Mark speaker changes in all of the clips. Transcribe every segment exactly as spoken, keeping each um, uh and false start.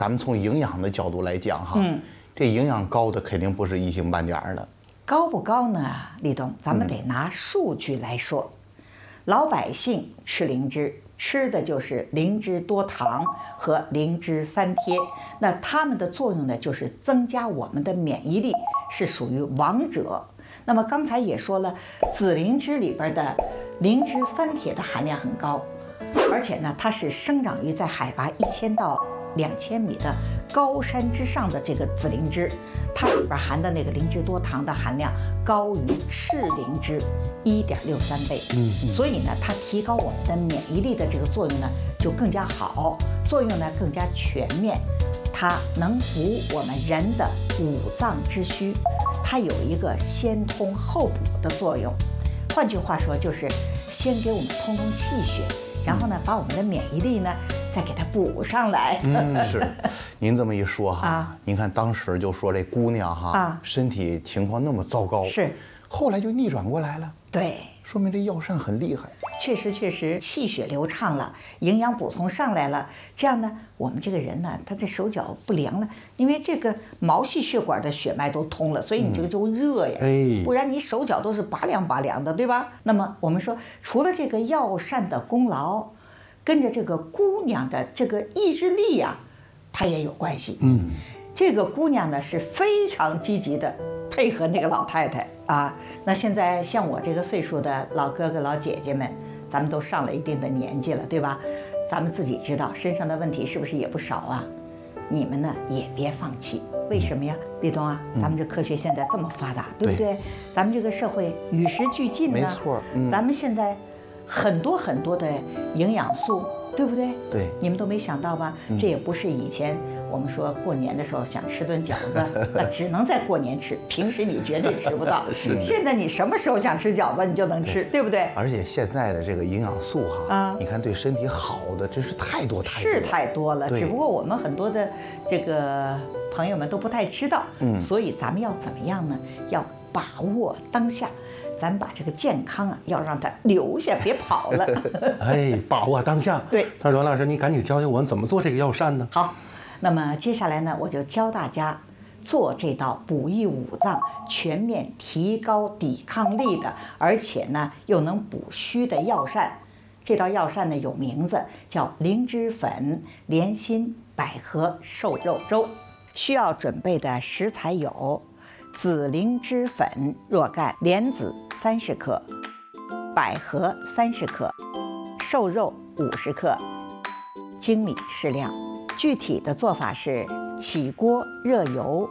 Speaker 1: 咱们从营养的角度来讲哈，嗯，这营养高的肯定不是一星半点儿的。
Speaker 2: 高不高呢，立冬？咱们得拿数据来说。嗯、老百姓吃灵芝，吃的就是灵芝多糖和灵芝三萜，那它们的作用呢，就是增加我们的免疫力，是属于王者。那么刚才也说了，紫灵芝里边的灵芝三萜的含量很高，而且呢，它是生长于在海拔一千到两千米的高山之上的这个紫灵芝，它里边含的那个灵芝多糖的含量高于赤灵芝一点六三倍。嗯，所以呢，它提高我们的免疫力的这个作用呢就更加好，作用呢更加全面，它能补我们人的五脏之虚，它有一个先通后补的作用。换句话说，就是先给我们通通气血，然后呢，把我们的免疫力呢再给它补上来。
Speaker 1: 嗯，是，您这么一说哈，啊、您看当时就说这姑娘哈，啊、身体情况那么糟糕，
Speaker 2: 是，
Speaker 1: 后来就逆转过来了。
Speaker 2: 对，
Speaker 1: 说明这药膳很厉害。
Speaker 2: 确实确实，气血流畅了，营养补充上来了，这样呢，我们这个人呢，他的手脚不凉了，因为这个毛细血管的血脉都通了，所以你这个就热呀，嗯、不然你手脚都是拔凉拔凉的，对吧？那么我们说，除了这个药膳的功劳，跟着这个姑娘的这个意志力呀、啊，它也有关系。嗯，这个姑娘呢是非常积极的配合那个老太太啊。那现在像我这个岁数的老哥哥老姐姐们，咱们都上了一定的年纪了，对吧？咱们自己知道身上的问题是不是也不少啊？你们呢也别放弃。为什么呀，立冬啊？咱们这科学现在这么发达，嗯、对不对？咱们这个社会与时俱进呢。
Speaker 1: 没错。嗯、
Speaker 2: 咱们现在很多很多的营养素，对不对？
Speaker 1: 对，
Speaker 2: 你们都没想到吧？嗯、这也不是以前我们说过年的时候想吃顿饺子，那只能在过年吃，平时你绝对吃不到。是，现在你什么时候想吃饺子，你就能吃， 对, 对不对？
Speaker 1: 而且现在的这个营养素哈，啊，你看对身体好的真是太多太多，
Speaker 2: 是太多了。只不过我们很多的这个朋友们都不太知道，嗯，所以咱们要怎么样呢？要把握当下。咱把这个健康啊，要让它留下，别跑了。
Speaker 3: 哎，把握当下。
Speaker 2: 对，
Speaker 3: 那阮老师，你赶紧教教我怎么做这个药膳呢？
Speaker 2: 好，那么接下来呢，我就教大家做这道补益五脏、全面提高抵抗力的，而且呢又能补虚的药膳。这道药膳呢有名字叫灵芝粉莲心百合瘦肉粥。需要准备的食材有紫灵芝粉若干，莲子三十克，百合三十克，瘦肉五十克，粳米适量。具体的做法是：起锅热油，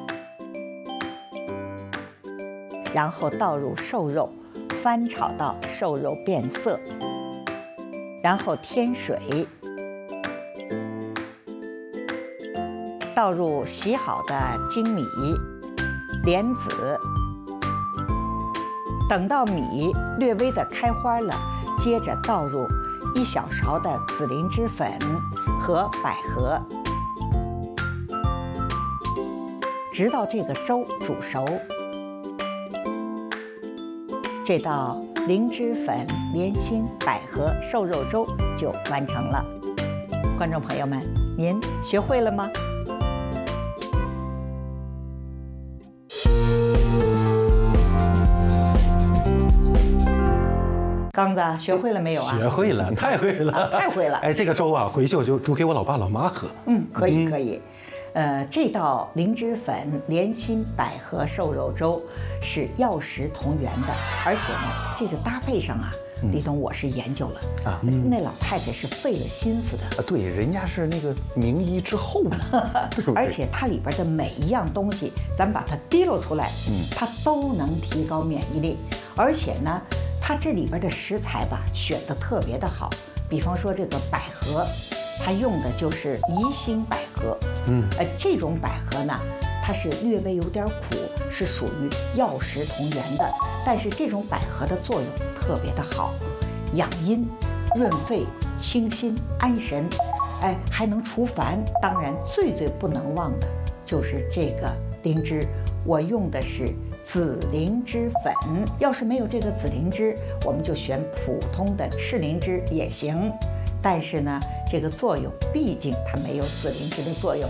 Speaker 2: 然后倒入瘦肉，翻炒到瘦肉变色，然后添水，倒入洗好的粳米、莲子，等到米略微的开花了，接着倒入一小勺的紫灵芝粉和百合，直到这个粥煮熟，这道灵芝粉莲心百合瘦肉粥就完成了。观众朋友们，您学会了吗？刚子学会了没有啊？
Speaker 3: 学会了，太会了，
Speaker 2: 啊、太会了！
Speaker 3: 哎，这个粥啊，回去我就煮给我老爸老妈喝。
Speaker 2: 嗯，可以可以。嗯、呃，这道灵芝粉莲心百合瘦肉粥是药食同源的，而且呢，这个搭配上啊，立冬我是研究了啊，嗯、那老太太是费了心思的
Speaker 1: 啊。对，人家是那个名医之后嘛，
Speaker 2: 而且它里边的每一样东西，咱把它滴露出来，嗯，它都能提高免疫力，而且呢。它这里边的食材吧，选的特别的好，比方说这个百合，它用的就是宜兴百合，嗯，呃，这种百合呢，它是略微有点苦，是属于药食同源的，但是这种百合的作用特别的好，养阴、润肺、清心、安神，哎，还能除烦。当然，最最不能忘的就是这个灵芝，我用的是紫灵芝粉，要是没有这个紫灵芝，我们就选普通的赤灵芝也行。 但是呢，这个作用毕竟它没有紫灵芝的作用。